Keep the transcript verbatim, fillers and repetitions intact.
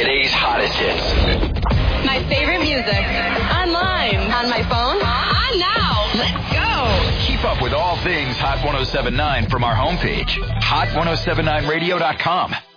today's hottest hits. My favorite music. Online. On my phone. On now. Let's go. Keep up with all things Hot ten seventy-nine from our homepage, hot ten seventy-nine radio dot com.